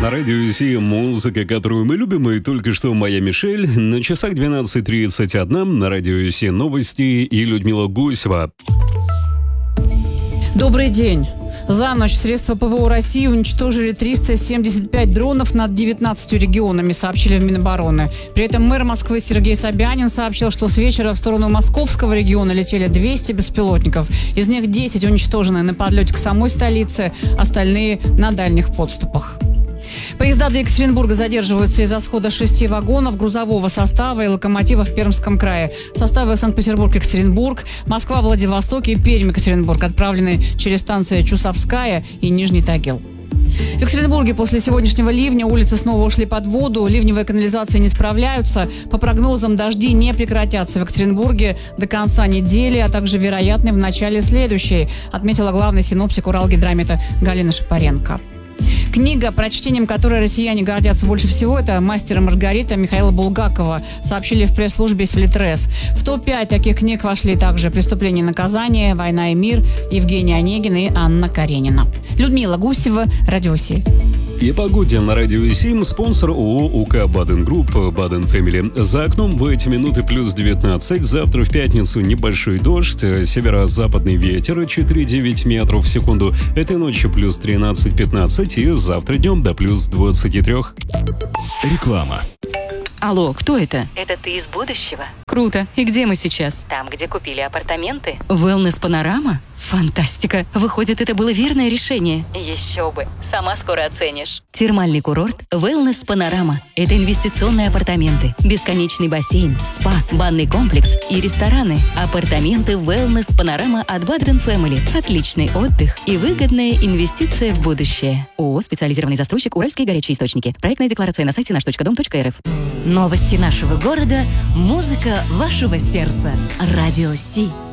На радио Си музыка, которую мы любим, и только что моя Мишель. На часах 12:31 на радио Си новости и Людмила Гусева. Добрый день. За ночь средства ПВО России уничтожили 375 дронов над 19 регионами, сообщили в Минобороны. При этом мэр Москвы Сергей Собянин сообщил, что с вечера в сторону московского региона летели 200 беспилотников. Из них 10 уничтожены на подлете к самой столице, остальные на дальних подступах. Поезда до Екатеринбурга задерживаются из-за схода 6 вагонов грузового состава и локомотива в Пермском крае. Составы Санкт-Петербург-Екатеринбург, Москва-Владивосток и Пермь-Екатеринбург отправлены через станции Чусовская и Нижний Тагил. В Екатеринбурге после сегодняшнего ливня улицы снова ушли под воду, ливневые канализации не справляются. По прогнозам, дожди не прекратятся в Екатеринбурге до конца недели, а также вероятны в начале следующей, отметила главный синоптик Уралгидромета Галина Шапаренко. Книга, прочтением которой россияне гордятся больше всего, это «Мастер и Маргарита» Михаила Булгакова, сообщили в пресс-службе Сфлитрес. В топ-5 таких книг вошли также «Преступление и наказание», «Война и мир», Евгений Онегин и Анна Каренина. Людмила Гусева, Радио Си. И погоде на радио Сим, спонсор ООО УК Баден Групп, Баден Фэмили. За окном в эти минуты плюс 19. Завтра в пятницу небольшой дождь, северо-западный ветер 4,9 метров в секунду. Этой ночью плюс 13-15 и завтра днем до плюс 23. Реклама. Алло, кто это? Это ты из будущего? Круто. И где мы сейчас? Там, где купили апартаменты? Wellness Панорама? Фантастика. Выходит, это было верное решение. Еще бы. Сама скоро оценишь. Термальный курорт Wellness Панорама. Это инвестиционные апартаменты, бесконечный бассейн, спа, банный комплекс и рестораны. Апартаменты Wellness Панорама от Badden Family. Отличный отдых и выгодная инвестиция в будущее. ООО «Специализированный застройщик Уральские горячие источники». Проектная декларация на сайте nаш.дом.рф. Новости нашего города, музыка вашего сердца. Радио Си.